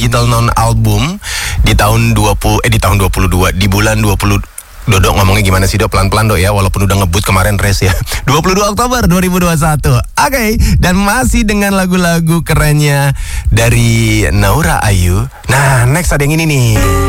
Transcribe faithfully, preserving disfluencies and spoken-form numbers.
digital non album di tahun dua puluh eh di tahun dua puluh dua di bulan dua puluh. Dodok ngomongnya gimana sih Dok? Pelan-pelan Dok ya, walaupun udah ngebut kemarin race ya. dua puluh dua Oktober dua ribu dua puluh satu. Oke, okay. Dan masih dengan lagu-lagu kerennya dari Naura Ayu. Nah, next ada yang ini nih.